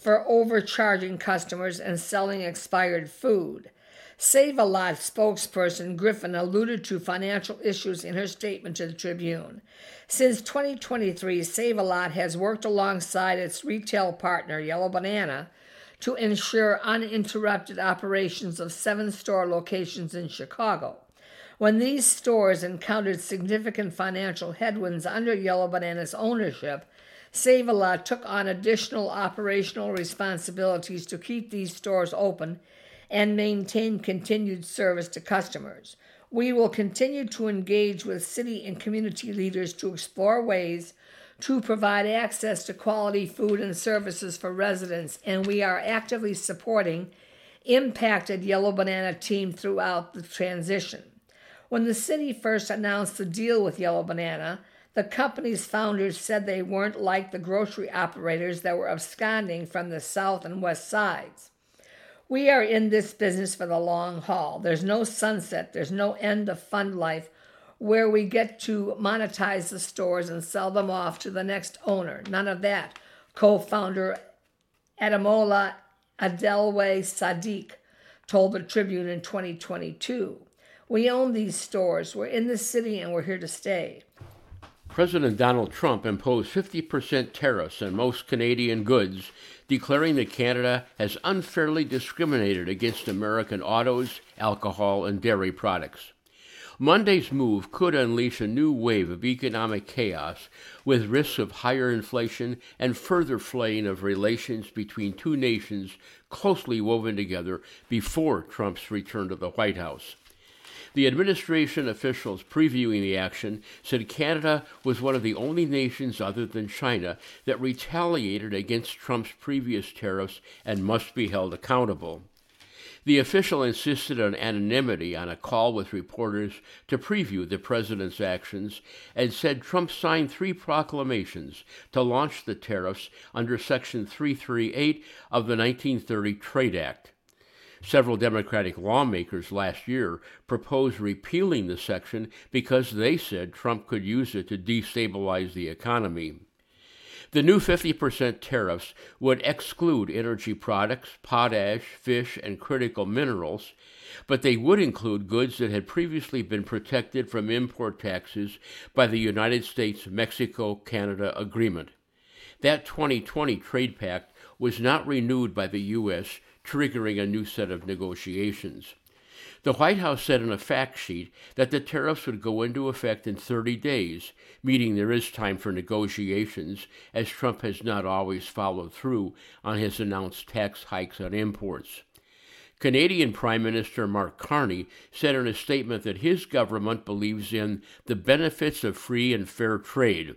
for overcharging customers and selling expired food. Save-A-Lot spokesperson Griffin alluded to financial issues in her statement to the Tribune. Since 2023, Save-A-Lot has worked alongside its retail partner, Yellow Banana, to ensure uninterrupted operations of 7 store locations in Chicago. When these stores encountered significant financial headwinds under Yellow Banana's ownership, Save-A-Lot took on additional operational responsibilities to keep these stores open and maintain continued service to customers. We will continue to engage with city and community leaders to explore ways to provide access to quality food and services for residents, and we are actively supporting impacted Yellow Banana team throughout the transition. When the city first announced the deal with Yellow Banana, the company's founders said they weren't like the grocery operators that were absconding from the south and west sides. We are in this business for the long haul. There's no sunset. There's no end of fund life where we get to monetize the stores and sell them off to the next owner. None of that, co-founder Ademola Adelwe Sadiq told the Tribune in 2022. We own these stores. We're in the city and we're here to stay. President Donald Trump imposed 50% tariffs on most Canadian goods, declaring that Canada has unfairly discriminated against American autos, alcohol, and dairy products. Monday's move could unleash a new wave of economic chaos, with risks of higher inflation and further fraying of relations between two nations closely woven together before Trump's return to the White House. The administration officials previewing the action said Canada was one of the only nations other than China that retaliated against Trump's previous tariffs and must be held accountable. The official insisted on anonymity on a call with reporters to preview the president's actions and said Trump signed 3 proclamations to launch the tariffs under Section 338 of the 1930 Trade Act. Several Democratic lawmakers last year proposed repealing the section because they said Trump could use it to destabilize the economy. The new 50% tariffs would exclude energy products, potash, fish, and critical minerals, but they would include goods that had previously been protected from import taxes by the United States-Mexico-Canada Agreement. That 2020 trade pact was not renewed by the U.S., triggering a new set of negotiations. The White House said in a fact sheet that the tariffs would go into effect in 30 days, meaning there is time for negotiations, as Trump has not always followed through on his announced tax hikes on imports. Canadian Prime Minister Mark Carney said in a statement that his government believes in the benefits of free and fair trade,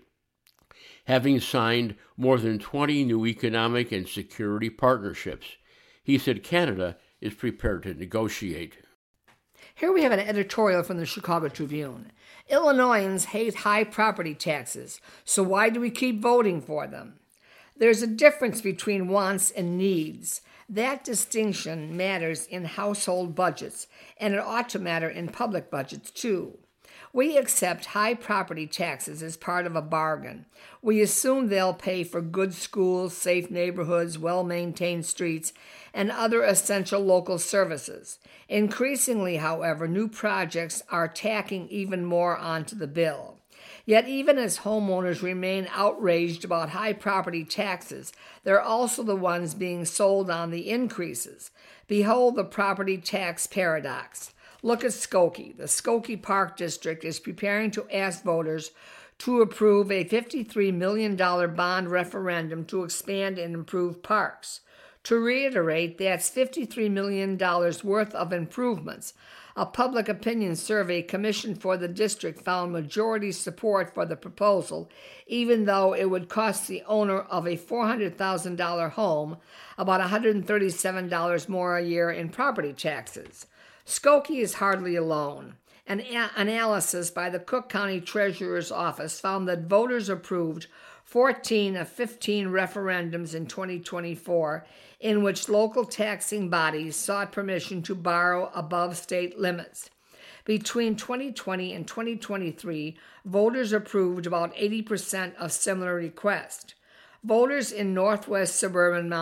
having signed more than 20 new economic and security partnerships. He said Canada is prepared to negotiate. Here we have an editorial from the Chicago Tribune. Illinoisans hate high property taxes, so why do we keep voting for them? There's a difference between wants and needs. That distinction matters in household budgets, and it ought to matter in public budgets too. We accept high property taxes as part of a bargain. We assume they'll pay for good schools, safe neighborhoods, well-maintained streets, and other essential local services. Increasingly, however, new projects are tacking even more onto the bill. Yet even as homeowners remain outraged about high property taxes, they're also the ones being sold on the increases. Behold the property tax paradox. Look at Skokie. The Skokie Park District is preparing to ask voters to approve a $53 million bond referendum to expand and improve parks. To reiterate, that's $53 million worth of improvements. A public opinion survey commissioned for the district found majority support for the proposal, even though it would cost the owner of a $400,000 home about $137 more a year in property taxes. Skokie is hardly alone. An analysis by the Cook County Treasurer's Office found that voters approved 14 of 15 referendums in 2024 in which local taxing bodies sought permission to borrow above state limits. Between 2020 and 2023, voters approved about 80% of similar requests. Voters in northwest suburban